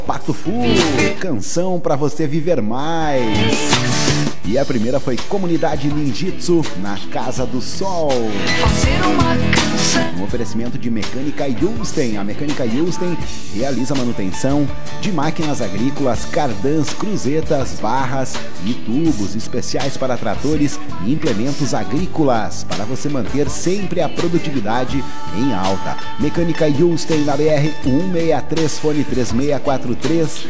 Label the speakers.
Speaker 1: Pato Fu, canção pra você viver mais. E a primeira foi Comunidade Ninjitsu, na Casa do Sol. Um oferecimento de Mecânica Yusten. A Mecânica Yusten realiza manutenção de máquinas agrícolas, cardãs, cruzetas, barras e tubos especiais para tratores e implementos agrícolas, para você manter sempre a produtividade em alta. Mecânica Yusten na BR 163, fone 3643